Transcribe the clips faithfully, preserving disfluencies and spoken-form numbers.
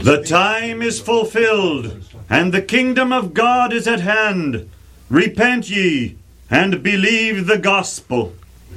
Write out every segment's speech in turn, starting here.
The time is fulfilled, and the kingdom of God is at hand. Repent ye, and believe the gospel.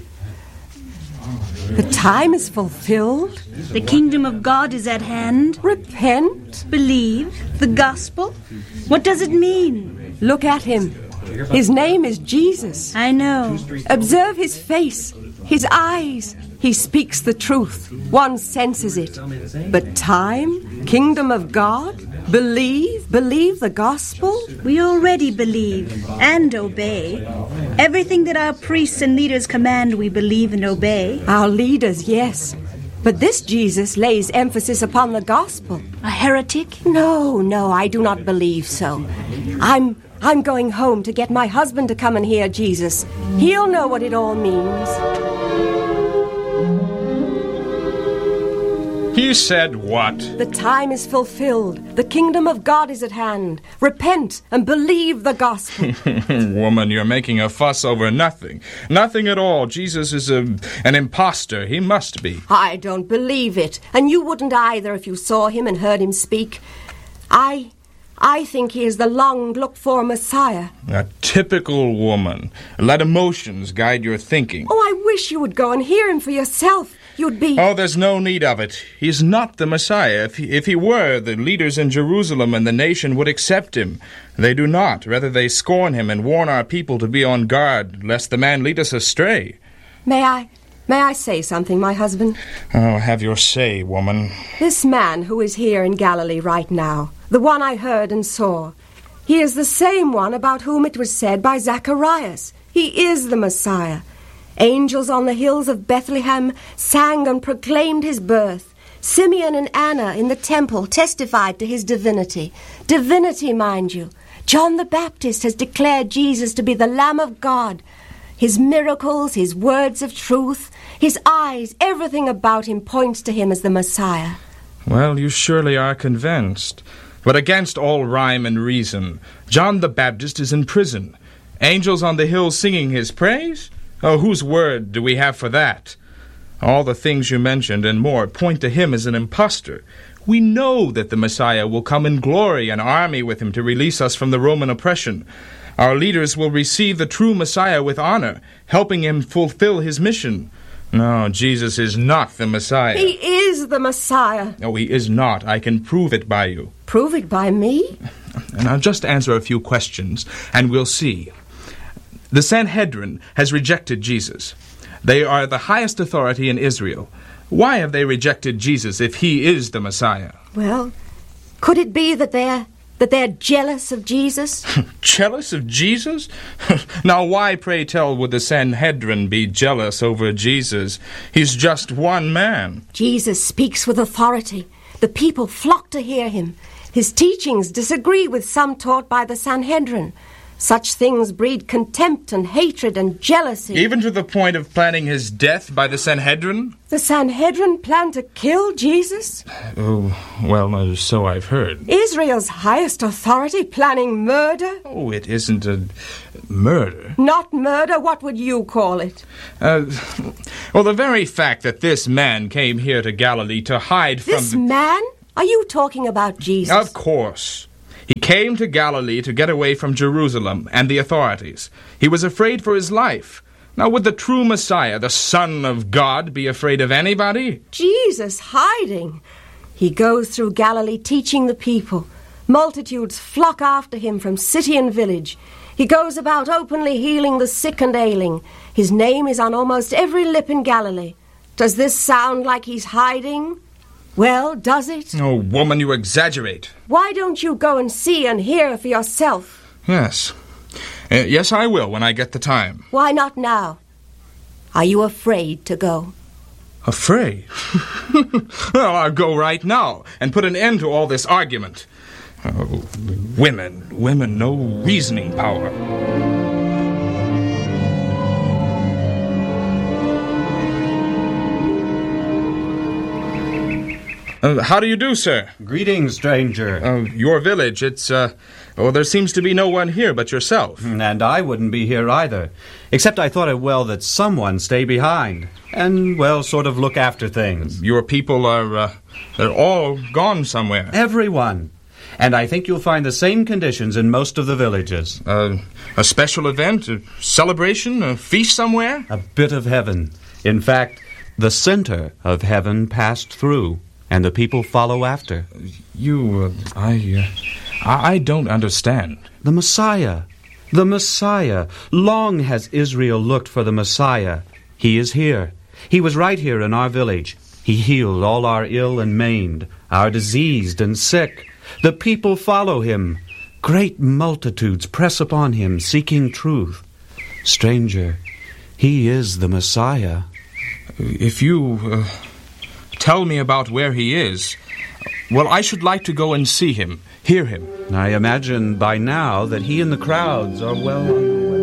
The time is fulfilled. The kingdom of God is at hand. Repent. Believe the gospel. What does it mean? Look at him. His name is Jesus. I know. Observe his face, his eyes. He speaks the truth. One senses it. But time, kingdom of God, believe, believe the gospel. We already believe and obey. Everything that our priests and leaders command, we believe and obey. Our leaders, yes. But this Jesus lays emphasis upon the gospel. A heretic? No, no, I do not believe so. I'm I'm going home to get my husband to come and hear Jesus. He'll know what it all means. He said what? The time is fulfilled. The kingdom of God is at hand. Repent and believe the gospel. Woman, you're making a fuss over nothing. Nothing at all. Jesus is a, an imposter. He must be. I don't believe it. And you wouldn't either if you saw him and heard him speak. I... I think he is the long-looked-for Messiah. A typical woman. Let emotions guide your thinking. Oh, I wish you would go and hear him for yourself. You'd be... Oh, there's no need of it. He's not the Messiah. If he, if he were, the leaders in Jerusalem and the nation would accept him. They do not. Rather, they scorn him and warn our people to be on guard, lest the man lead us astray. May I... May I say something, my husband? Oh, have your say, woman. This man who is here in Galilee right now, the one I heard and saw, he is the same one about whom it was said by Zacharias. He is the Messiah. Angels on the hills of Bethlehem sang and proclaimed his birth. Simeon and Anna in the temple testified to his divinity. Divinity, mind you. John the Baptist has declared Jesus to be the Lamb of God. His miracles, his words of truth, his eyes, everything about him points to him as the Messiah. Well, you surely are convinced. But against all rhyme and reason, John the Baptist is in prison. Angels on the hills singing his praise? Oh, whose word do we have for that? All the things you mentioned and more point to him as an impostor. We know that the Messiah will come in glory, an army with him to release us from the Roman oppression. Our leaders will receive the true Messiah with honor, helping him fulfill his mission. No, Jesus is not the Messiah. He is the Messiah. No, he is not. I can prove it by you. Prove it by me? And I'll just answer a few questions, and we'll see. The Sanhedrin has rejected Jesus. They are the highest authority in Israel. Why have they rejected Jesus if he is the Messiah? Well, could it be that they're that they're jealous of Jesus? Jealous of Jesus? Now why, pray tell, would the Sanhedrin be jealous over Jesus? He's just one man. Jesus speaks with authority. The people flock to hear him. His teachings disagree with some taught by the Sanhedrin. Such things breed contempt and hatred and jealousy. Even to the point of planning his death by the Sanhedrin? The Sanhedrin planned to kill Jesus? Oh, well, uh, so I've heard. Israel's highest authority planning murder? Oh, it isn't a murder. Not murder? What would you call it? Uh, well, the very fact that this man came here to Galilee to hide from... This the... man? Are you talking about Jesus? Of course. He came to Galilee to get away from Jerusalem and the authorities. He was afraid for his life. Now, would the true Messiah, the Son of God, be afraid of anybody? Jesus hiding. He goes through Galilee teaching the people. Multitudes flock after him from city and village. He goes about openly healing the sick and ailing. His name is on almost every lip in Galilee. Does this sound like he's hiding? Well, does it? Oh, woman, you exaggerate. Why don't you go and see and hear for yourself? Yes. Uh, yes, I will when I get the time. Why not now? Are you afraid to go? Afraid? Well, I'll go right now and put an end to all this argument. Oh, women, women, no reasoning power. Uh, how do you do, sir? Greetings, stranger. Uh, your village, it's, uh... Oh, there seems to be no one here but yourself. And I wouldn't be here either. Except I thought it well that someone stay behind and, well, sort of look after things. Your people are, uh... They're all gone somewhere. Everyone. And I think you'll find the same conditions in most of the villages. Uh, a special event? A celebration? A feast somewhere? A bit of heaven. In fact, the center of heaven passed through, and the people follow after. You, uh, I, uh, I, I don't understand. The Messiah. The Messiah. Long has Israel looked for the Messiah. He is here. He was right here in our village. He healed all our ill and maimed, our diseased and sick. The people follow him. Great multitudes press upon him, seeking truth. Stranger, he is the Messiah. If you uh, tell me about where he is, well, I should like to go and see him, hear him. I imagine by now that he and the crowds are well on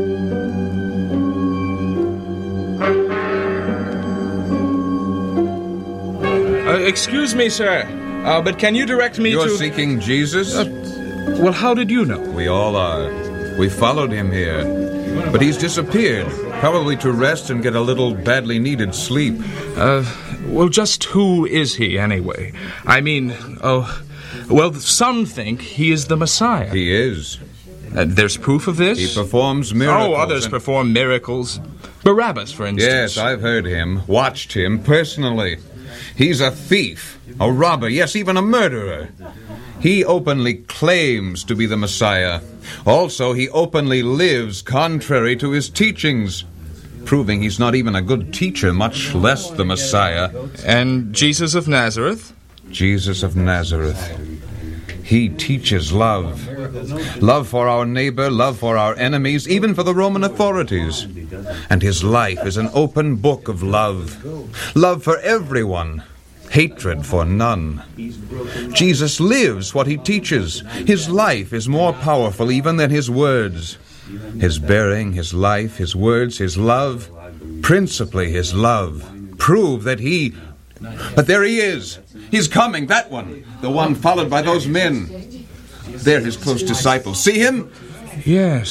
the way. Uh, excuse me, sir, uh, but can you direct me You're to... You're seeking Jesus? Uh, well, how did you know? We all are. We followed him here. But he's disappeared, probably to rest and get a little badly needed sleep. Uh, well, just who is he, anyway? I mean, oh, well, some think he is the Messiah. He is. Uh, there's proof of this? He performs miracles. Oh, others and... perform miracles. Barabbas, for instance. Yes, I've heard him, watched him personally. He's a thief, a robber, yes, even a murderer. He openly claims to be the Messiah. Also, he openly lives contrary to his teachings, proving he's not even a good teacher, much less the Messiah. And Jesus of Nazareth? Jesus of Nazareth. He teaches love. Love for our neighbor, love for our enemies, even for the Roman authorities. And his life is an open book of love. Love for everyone. Hatred for none. Jesus lives what he teaches. His life is more powerful even than his words. His bearing, his life, his words, his love, principally his love, prove that he... But there he is. He's coming, that one. The one followed by those men. They're his close disciples. See him? Yes.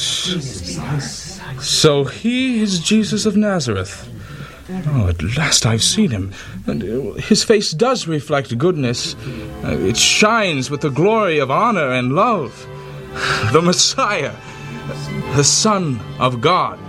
So he is Jesus of Nazareth. Oh, at last I've seen him. And his face does reflect goodness. Uh, it shines with the glory of honor and love. The Messiah, the Son of God.